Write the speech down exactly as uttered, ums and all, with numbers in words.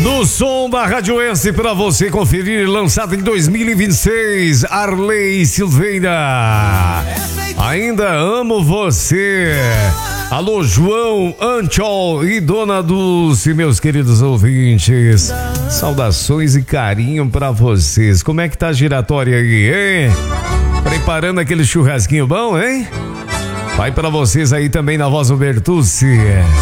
No som da Rádio S para você conferir, lançado em dois mil e vinte e seis, Arley Silveira. Ainda amo você. Alô, João Anchol e Dona Dulce, meus queridos ouvintes. Saudações e carinho pra vocês. Como é que tá a giratória aí, hein? Preparando aquele churrasquinho bom, hein? Vai pra vocês aí também na voz do Bertucci.